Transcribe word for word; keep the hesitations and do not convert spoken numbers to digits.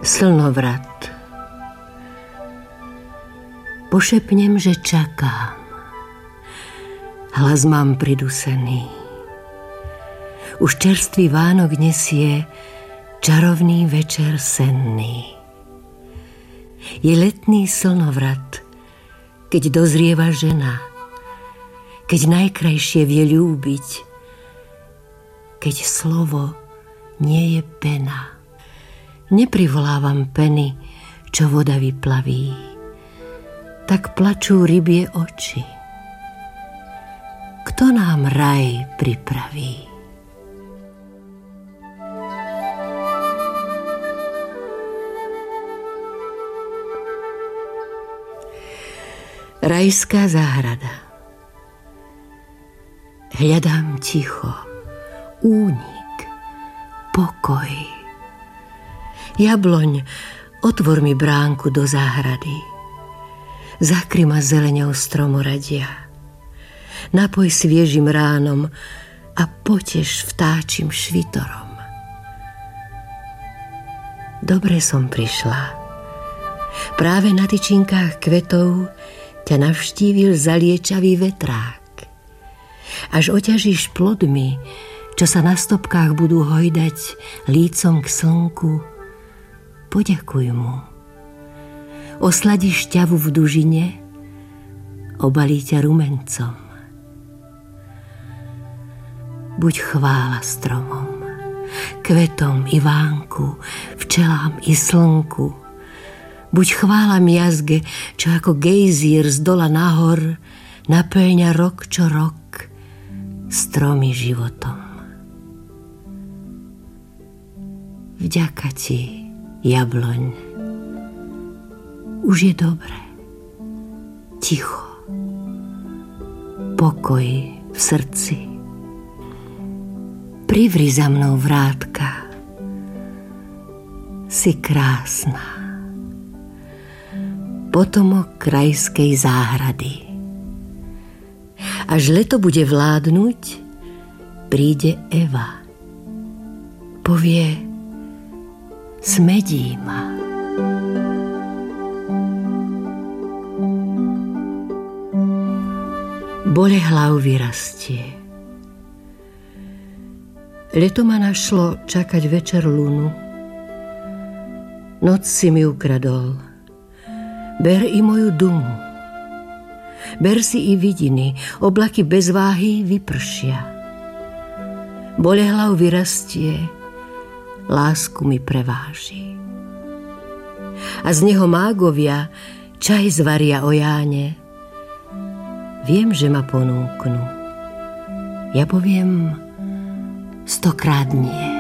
Slnovrat. Pošepnem, že čakám. Hlas mám pridusený. Už čerstvý Vánok nesie čarovný večer senný. Je letný slnovrat, keď dozrieva žena, keď najkrajšie vie ľúbiť, keď slovo nie je pena. Neprivolávam peny, čo voda vyplaví, tak plačú rybie oči. Kto nám raj pripraví? Rajská záhrada. Hľadám ticho, únik, pokoj. Jabloň, otvor mi bránku do záhrady. Zakry ma zeleňou stromoradia. Napoj sviežim ránom a potež vtáčim švitorom. Dobre som prišla. Práve na tyčinkách kvetov ťa navštívil zaliečavý vetrák. Až oťažíš plodmi, čo sa na stopkách budú hojdať lícom k slnku, poďakuj mu. Osladí šťavu v dužine, obalí ťa rumencom. Buď chvála stromom, kvetom i vánku, včelám i slnku. Buď chvála miazge, čo ako gejzír z dola nahor naplňa rok čo rok stromy životom. Vďaka ti, jabloň. Už je dobre. Ticho. Pokoj v srdci. Privri za mnou, vrátka. Si krásna. Potomok rajskej záhrady. Až leto bude vládnuť, príde Eva. Povie: smedí ma. Bolehlav vyrastie. Leto ma našlo čakať večer lunu. Noc si mi ukradol. Ber i moju dumu. Ber si i vidiny, oblaky bez váhy vypršia. Bolehlav vyrastie, lásku mi preváži. A z neho mágovia čaj zvaria o Jáne. Viem, že ma ponúknu. Ja poviem stokrát nie.